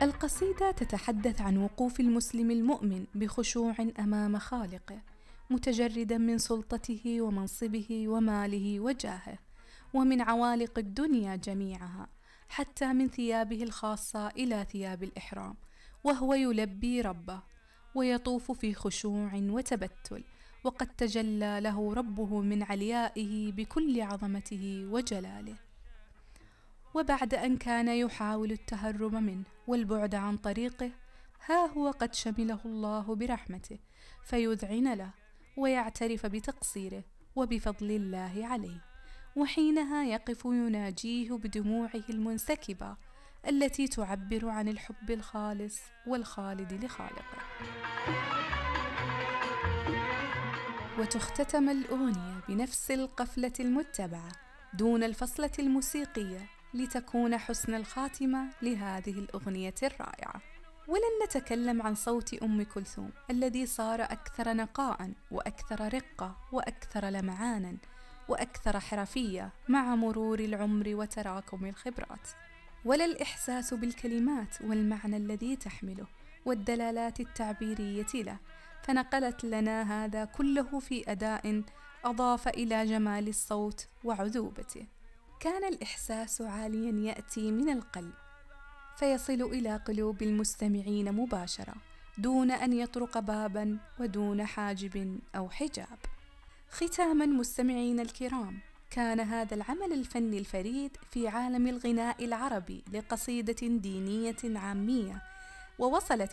القصيدة تتحدث عن وقوف المسلم المؤمن بخشوع أمام خالقه، متجردا من سلطته ومنصبه وماله وجاهه، ومن عوالق الدنيا جميعها، حتى من ثيابه الخاصة إلى ثياب الإحرام، وهو يلبي ربه ويطوف في خشوع وتبتل، وقد تجلى له ربه من عليائه بكل عظمته وجلاله. وبعد أن كان يحاول التهرب منه والبعد عن طريقه، ها هو قد شمله الله برحمته فيذعن له ويعترف بتقصيره وبفضل الله عليه، وحينها يقف يناجيه بدموعه المنسكبة التي تعبر عن الحب الخالص والخالد لخالقه. وتختتم الأغنية بنفس القفلة المتبعة دون الفصلة الموسيقية لتكون حسن الخاتمة لهذه الأغنية الرائعة. ولن نتكلم عن صوت أم كلثوم الذي صار أكثر نقاء وأكثر رقة وأكثر لمعانا وأكثر حرفية مع مرور العمر وتراكم الخبرات، ولا الإحساس بالكلمات والمعنى الذي تحمله والدلالات التعبيرية له، فنقلت لنا هذا كله في أداء أضاف إلى جمال الصوت وعذوبته. كان الإحساس عاليا يأتي من القلب فيصل إلى قلوب المستمعين مباشرة دون أن يطرق بابا ودون حاجب أو حجاب. ختاما مستمعين الكرام، كان هذا العمل الفني الفريد في عالم الغناء العربي لقصيدة دينية عامية، ووصلت